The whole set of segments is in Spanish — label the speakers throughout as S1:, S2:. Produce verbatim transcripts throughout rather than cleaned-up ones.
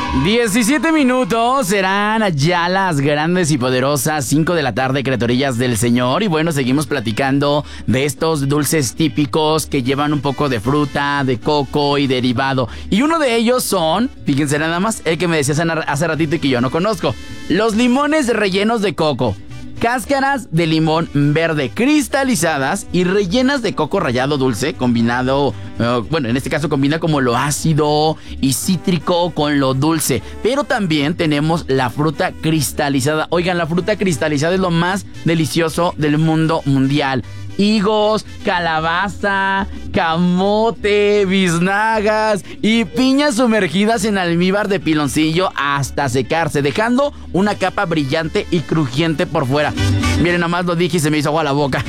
S1: diecisiete minutos, serán ya las grandes y poderosas cinco de la tarde, criaturillas del Señor. Y bueno, seguimos platicando de estos dulces típicos que llevan un poco de fruta, de coco y derivado. Y uno de ellos son, fíjense nada más, el que me decías hace ratito y que yo no conozco: los limones rellenos de coco. Cáscaras de limón verde cristalizadas y rellenas de coco rallado dulce, combinado, uh, bueno, en este caso combina como lo ácido y cítrico con lo dulce. Pero también tenemos la fruta cristalizada. Oigan, la fruta cristalizada es lo más delicioso del mundo mundial. Higos, calabaza, camote, biznagas y piñas sumergidas en almíbar de piloncillo hasta secarse, dejando una capa brillante y crujiente por fuera. Miren, nada más lo dije y se me hizo agua la boca.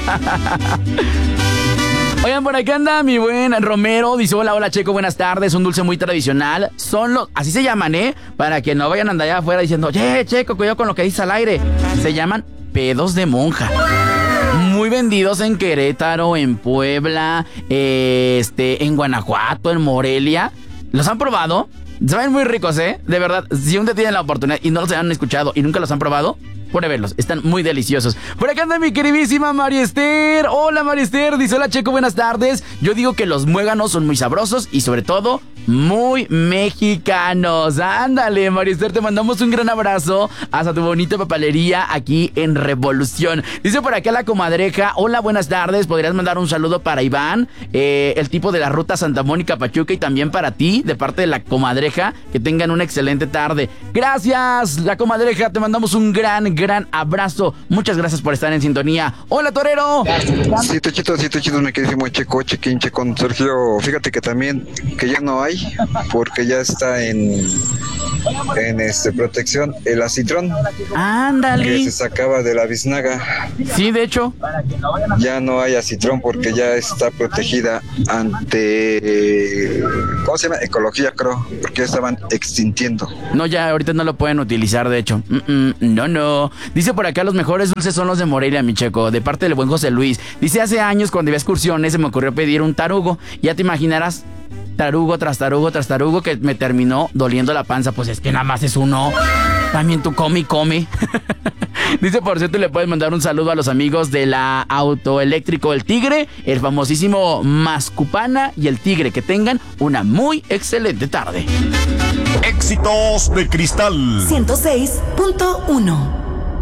S1: Oigan, por acá anda mi buen Romero. Dice: hola, hola Checo, buenas tardes. Un dulce muy tradicional. Son los, así se llaman, ¿eh? Para que no vayan a andar allá afuera diciendo: oye, Checo, cuidado con lo que dice al aire. Se llaman pedos de monja. Muy vendidos en Querétaro, en Puebla, eh, este, en Guanajuato, en Morelia. ¿Los han probado? Saben muy ricos, ¿eh? De verdad, si un día tienen la oportunidad y no los han escuchado y nunca los han probado, pruébenlos, están muy deliciosos. Por acá anda mi queridísima María Esther. Hola, María Esther. Dice: hola Checo, buenas tardes. Yo digo que los muéganos son muy sabrosos y sobre todo muy mexicanos. Ándale, María Esther, te mandamos un gran abrazo hasta tu bonita papelería aquí en Revolución. Dice por acá la comadreja: hola, buenas tardes. ¿Podrías mandar un saludo para Iván, eh, el tipo de la ruta Santa Mónica Pachuca, y también para ti, de parte de la comadreja? Que tengan una excelente tarde. Gracias, la comadreja. Te mandamos un gran, gran abrazo. Muchas gracias por estar en sintonía. Hola, torero.
S2: Sí, Tochito, sí, Tochito, mi queridísimo Checo, Chequín, con Sergio. Fíjate que también, que ya no hay, porque ya está en en este protección el acitrón.
S1: Ándale.
S2: Que se sacaba de la biznaga.
S1: Sí, de hecho.
S2: Ya no hay acitrón porque ya está protegida ante, ¿cómo se llama? Ecología, creo, porque ya estaban extintiendo.
S1: No, ya ahorita no lo pueden utilizar, de hecho. Mm-mm, no, no. Dice por acá: los mejores dulces son los de Morelia, mi Checo, de parte del buen José Luis. Dice: hace años cuando iba a excursiones se me ocurrió pedir un tarugo. Ya te imaginarás, tarugo tras tarugo tras tarugo, que me terminó doliendo la panza. Pues es que nada más es uno. También tú come y come. Dice: por cierto, le puedes mandar un saludo a los amigos de la Autoeléctrico El Tigre, el famosísimo Mascupana y El Tigre. Que tengan una muy excelente tarde.
S3: Éxitos de Cristal
S4: ciento seis punto uno.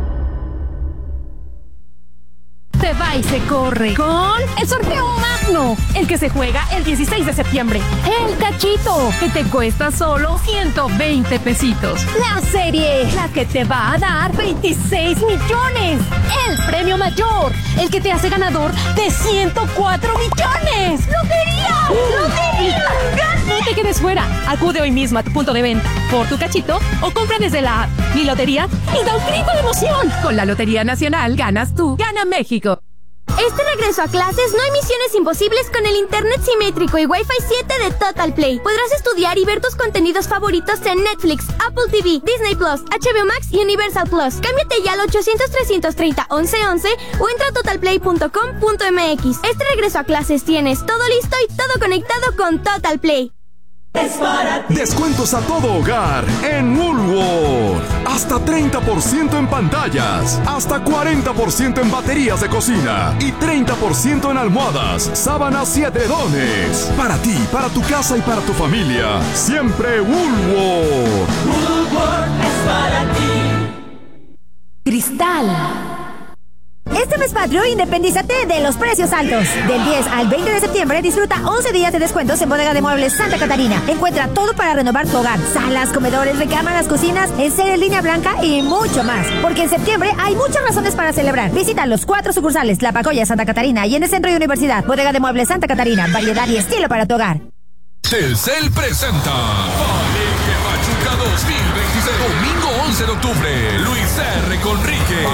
S5: Se va y se corre con el sorteo magno, el que se juega el dieciséis de septiembre. El cachito, que te cuesta solo ciento veinte pesitos. La serie, la que te va a dar veintiséis millones. El premio mayor, el que te hace ganador de ciento cuatro millones. ¡Lotería! ¡Lotería! No te quedes fuera. Acude hoy mismo a tu punto de venta por tu cachito o compra desde la app Mi Lotería y da un grito de emoción. Con la Lotería Nacional ganas tú, gana México.
S6: Este regreso a clases no hay misiones imposibles con el internet simétrico y Wi-Fi siete de Total Play. Podrás estudiar y ver tus contenidos favoritos en Netflix, Apple T V, Disney Plus, H B O Max y Universal Plus. Cámbiate ya al ochocientos, trescientos treinta, once once o entra a total play punto com punto m x. Este regreso a clases tienes todo listo y todo conectado con Total Play.
S3: Es para ti. Descuentos a todo hogar en Woolworth. Hasta treinta por ciento en pantallas, hasta cuarenta por ciento en baterías de cocina y treinta por ciento en almohadas, sábanas y edredones. Para ti, para tu casa y para tu familia, siempre Woolworth.
S4: Woolworth es para ti. Cristal.
S7: Este mes patrio, independízate de los precios altos. Del diez al veinte de septiembre, disfruta once días de descuentos en Bodega de Muebles Santa Catarina. Encuentra todo para renovar tu hogar: salas, comedores, recámaras, cocinas, en serie, línea blanca y mucho más. Porque en septiembre hay muchas razones para celebrar. Visita los cuatro sucursales: Tlapacoya, Santa Catarina y en el Centro y Universidad. Bodega de Muebles Santa Catarina, variedad y estilo para tu hogar.
S8: Telcel presenta Palenque Pachuca dos mil veintiséis, domingo once de octubre. Luis R. Conrique.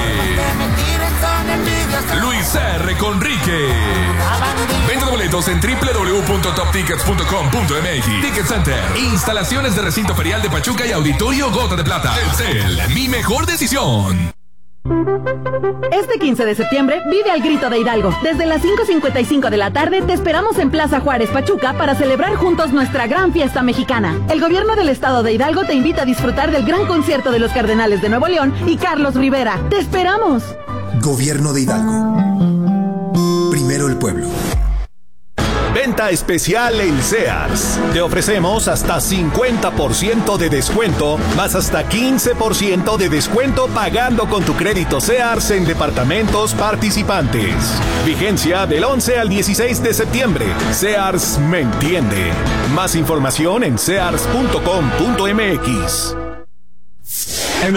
S8: Luis R. Conrique. Venta de boletos en doble u doble u doble u punto top tickets punto com punto m x. Ticket Center. Instalaciones de recinto ferial de Pachuca y auditorio Gota de Plata. Telcel, mi mejor decisión.
S9: Este quince de septiembre vive al grito de Hidalgo. Desde las cinco cincuenta y cinco de la tarde te esperamos en Plaza Juárez, Pachuca, para celebrar juntos nuestra gran fiesta mexicana. El gobierno del estado de Hidalgo te invita a disfrutar del gran concierto de los Cardenales de Nuevo León y Carlos Rivera. ¡Te esperamos!
S10: Gobierno de Hidalgo. Primero el pueblo.
S11: Venta especial en Sears. Te ofrecemos hasta cincuenta por ciento de descuento, más hasta quince por ciento de descuento pagando con tu crédito Sears en departamentos participantes. Vigencia del once al dieciséis de septiembre. Sears me entiende. Más información en sears punto com punto m x.